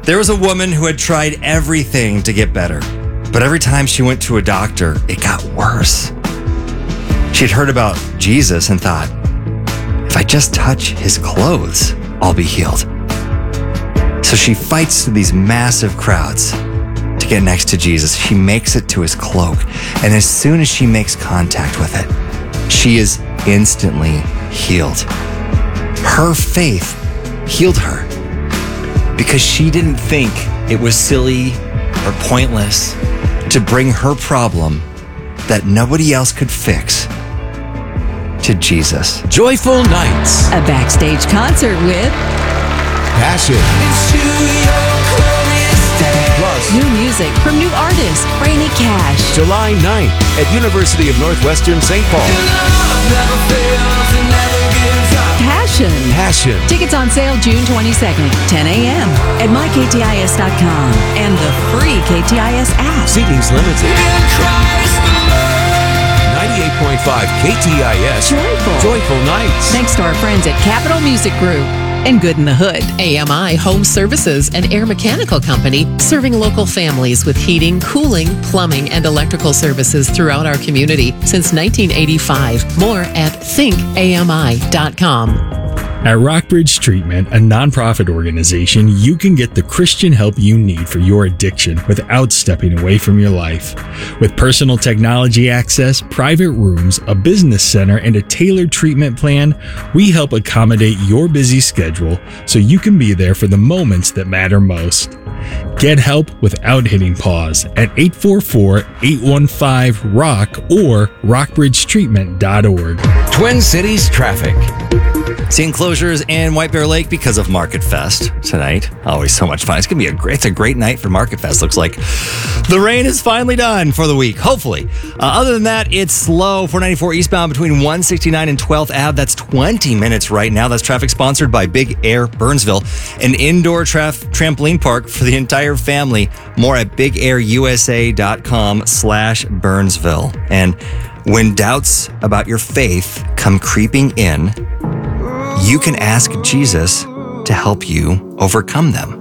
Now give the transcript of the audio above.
There was a woman who had tried everything to get better, but every time she went to a doctor, it got worse. She had heard about Jesus and thought, if I just touch his clothes, I'll be healed. So she fights through these massive crowds to get next to Jesus. She makes it to his cloak, and as soon as she makes contact with it, she is instantly healed. Her faith healed her because she didn't think it was silly or pointless to bring her problem that nobody else could fix to Jesus. Joyful Nights. A backstage concert with Passion. Plus, new music from new artist Franny Cash. July 9th at University of Northwestern St. Paul. Passion. Tickets on sale June 22nd, 10 a.m. at myktis.com and the free KTIS app. Seating's limited. 98.5 KTIS. Joyful Nights. Thanks to our friends at Capital Music Group and Good in the Hood. AMI Home Services, an air mechanical company serving local families with heating, cooling, plumbing, and electrical services throughout our community since 1985. More at thinkami.com. At Rockbridge Treatment, a nonprofit organization, you can get the Christian help you need for your addiction without stepping away from your life. With personal technology access, private rooms, a business center, and a tailored treatment plan, we help accommodate your busy schedule so you can be there for the moments that matter most. Get help without hitting pause at 844-815-ROCK or rockbridgetreatment.org. Twin Cities traffic. Seeing closures in White Bear Lake because of Market Fest tonight. Always so much fun. It's going to be a great night for Market Fest. Looks like the rain is finally done for the week, hopefully. Other than that, it's slow. 494 eastbound between 169 and 12th Ave. That's 20 minutes right now. That's traffic sponsored by Big Air Burnsville, an indoor trampoline park for the entire family. More at bigair.usa.com/Burnsville. And when doubts about your faith come creeping in, you can ask Jesus to help you overcome them.